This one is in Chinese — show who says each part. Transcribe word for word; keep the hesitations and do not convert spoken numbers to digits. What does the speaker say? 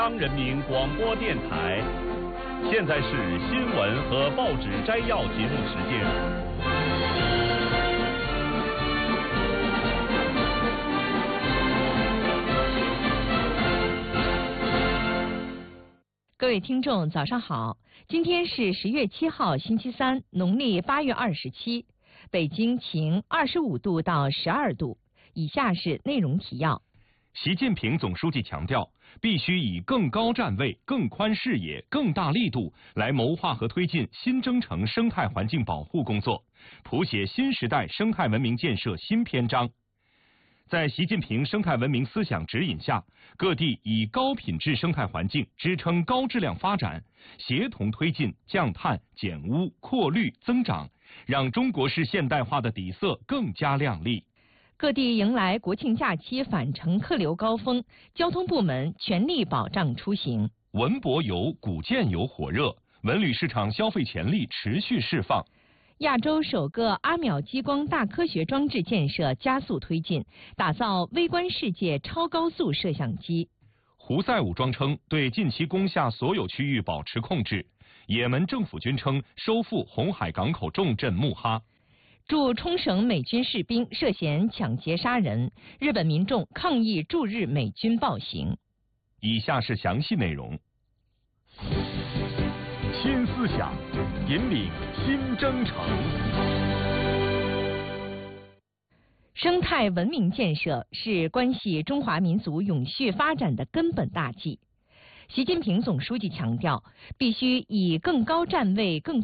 Speaker 1: 中央人民广播电台，现在是新闻和报纸摘要节目时间。
Speaker 2: 各位听众，早上好！今天是十月七号，星期三，农历八月二十七。北京晴，二十五度到十二度。以下是内容提要。
Speaker 3: 习近平总书记强调，必须以更高站位、更宽视野、更大力度来谋划和推进新征程生态环境保护工作，谱写新时代生态文明建设新篇章。在习近平生态文明思想指引下，各地以高品质生态环境支撑高质量发展，协同推进降碳、减污、扩绿、增长，让中国式现代化的底色更加亮丽。
Speaker 2: 各地迎来国庆假期返程客流高峰，交通部门全力保障出行。
Speaker 3: 文博游、古建游火热，文旅市场消费潜力持续释放。
Speaker 2: 亚洲首个阿秒激光大科学装置建设加速推进，打造微观世界超高速摄像机。
Speaker 3: 胡塞武装称对近期攻下所有区域保持控制。也门政府军称收复红海港口重镇木哈。
Speaker 2: 驻冲绳美军士兵涉嫌抢劫杀人，日本民众抗议驻日美军暴行。
Speaker 3: 以下是详细内容。
Speaker 1: 新思想引领新征程。
Speaker 2: 生态文明建设是关系中华民族永续发展的根本大计。习近平总书记强调，必须以更高站位、更